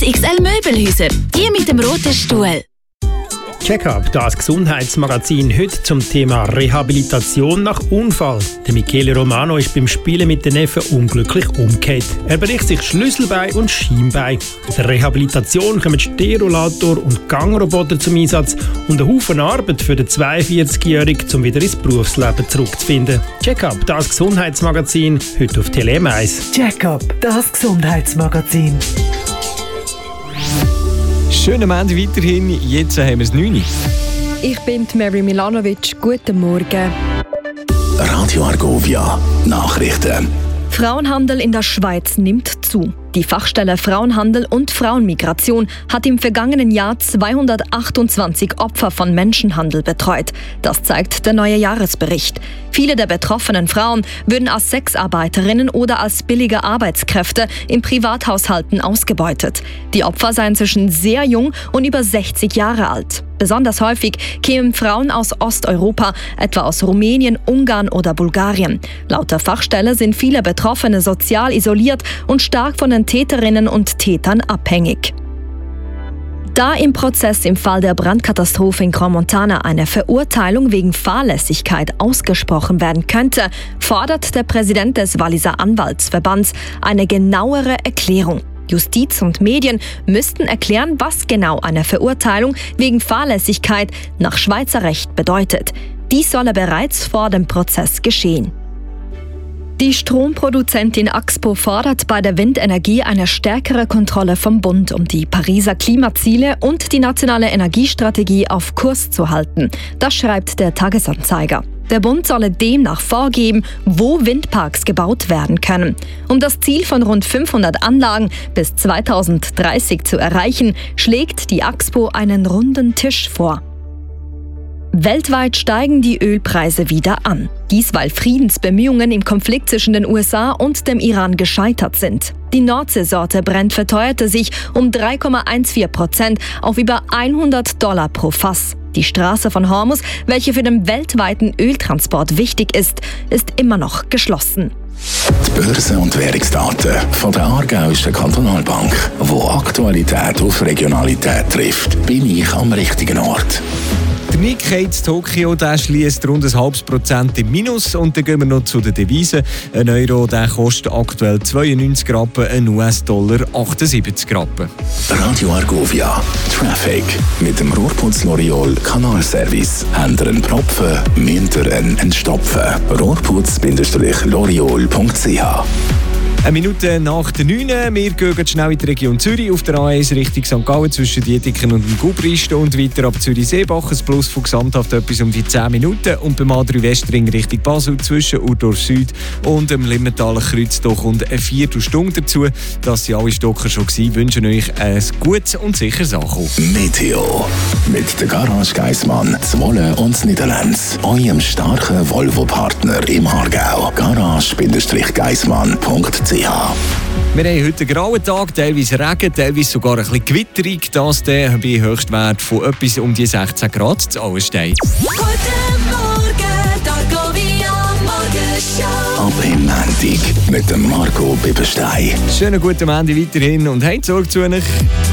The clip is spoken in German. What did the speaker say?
XXL Möbelhäuser. Die mit dem roten Stuhl. Check-up, das Gesundheitsmagazin heute zum Thema Rehabilitation nach Unfall. Der Michele Romano ist beim Spielen mit den Neffen unglücklich umgekehrt. Er bricht sich Schlüsselbein und Schienbein. In der Rehabilitation kommen Sterolator und Gangroboter zum Einsatz und ein Haufen Arbeit für den 42-Jährigen, um wieder ins Berufsleben zurückzufinden. Check-up, das Gesundheitsmagazin, heute auf Tele 1. Check-up, das Gesundheitsmagazin. Schönen Abend weiterhin, jetzt haben wir es 9 Uhr. Ich bin Mary Milanovic. Guten Morgen. Radio Argovia, Nachrichten. Frauenhandel in der Schweiz nimmt zu. Die Fachstelle Frauenhandel und Frauenmigration hat im vergangenen Jahr 228 Opfer von Menschenhandel betreut. Das zeigt der neue Jahresbericht. Viele der betroffenen Frauen würden als Sexarbeiterinnen oder als billige Arbeitskräfte in Privathaushalten ausgebeutet. Die Opfer seien zwischen sehr jung und über 60 Jahre alt. Besonders häufig kämen Frauen aus Osteuropa, etwa aus Rumänien, Ungarn oder Bulgarien. Laut der Fachstelle sind viele Betroffene sozial isoliert und stark von den Täterinnen und Tätern abhängig. Da im Prozess im Fall der Brandkatastrophe in Crans-Montana eine Verurteilung wegen Fahrlässigkeit ausgesprochen werden könnte, fordert der Präsident des Walliser Anwaltsverbands eine genauere Erklärung. Justiz und Medien müssten erklären, was genau eine Verurteilung wegen Fahrlässigkeit nach Schweizer Recht bedeutet. Dies solle bereits vor dem Prozess geschehen. Die Stromproduzentin Axpo fordert bei der Windenergie eine stärkere Kontrolle vom Bund, um die Pariser Klimaziele und die nationale Energiestrategie auf Kurs zu halten. Das schreibt der Tagesanzeiger. Der Bund solle demnach vorgeben, wo Windparks gebaut werden können. Um das Ziel von rund 500 Anlagen bis 2030 zu erreichen, schlägt die Axpo einen runden Tisch vor. Weltweit steigen die Ölpreise wieder an. Dies, weil Friedensbemühungen im Konflikt zwischen den USA und dem Iran gescheitert sind. Die Nordseesorte Brent verteuerte sich um 3,14% auf über $100 pro Fass. Die Straße von Hormuz, welche für den weltweiten Öltransport wichtig ist immer noch geschlossen. Die Börse- und Währungsdaten von der Aargauischen Kantonalbank, wo Aktualität auf Regionalität trifft, bin ich am richtigen Ort. Der Nikkei in Tokio schließt rund 0,5% im Minus. Und dann gehen wir noch zu den Devisen. Ein Euro kostet aktuell 92 Rappen, ein US-Dollar 78 Rappen. Radio Argovia, Traffic. Mit dem Rohrputz L'Oreal Kanalservice. Habt ihr einen Propfen, müsst ihr einen entstopfen. Rohrputz-l'Oreal.ch. Eine Minute nach der 9. Wir gehen schnell in die Region Zürich auf der A1 Richtung St. Gallen zwischen Dietiken und dem Gubrist und weiter ab Zürich-Seebach. Ein Plus von gesamthaft etwas um die 10 Minuten. Und beim A3 Westring Richtung Basel zwischen Urdorf Süd und dem Limmentaler Kreuz kommt eine Viertelstunde dazu. Das sind alle Stocker schon gewesen. Wünschen euch ein gutes und sicheres Ankommen. Meteo. Mit der Garage Geissmann, Zwolle und Niederlands. Eurem starken Volvo-Partner im Aargau. Garage-geissmann.ch. Wir haben heute einen grauen Tag, teilweise Regen, teilweise sogar ein bisschen gewitterig. Das bei Höchstwert von etwas um die 16 Grad zu Auenstein. Guten Morgen, Argovia Morgenshow. Ab im Montag mit dem Marco Bibberstein. Schönen guten Abend weiterhin und habt Sorge zu euch.